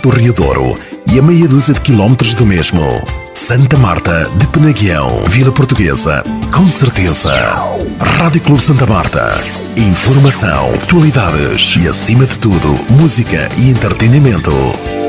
do Rio Douro e a meia dúzia de quilómetros do mesmo. Santa Marta de Penaguião, Vila Portuguesa, com certeza. Rádio Clube Santa Marta. Informação, atualidades e, acima de tudo, música e entretenimento.